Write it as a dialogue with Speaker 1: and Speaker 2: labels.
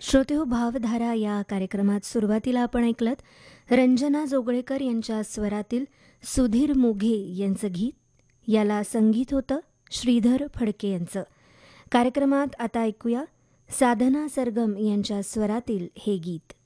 Speaker 1: श्रोतेहो भावधारा या कार्यक्रमात सुरुवातीला आपण ऐकलत रंजना जोगळेकर यांच्या स्वरातील सुधीर मोघे यांचं गीत. याला संगीत होतं श्रीधर फडके यांचं. कार्यक्रमात आता ऐकूया साधना सरगम यांच्या स्वरातील हे गीत.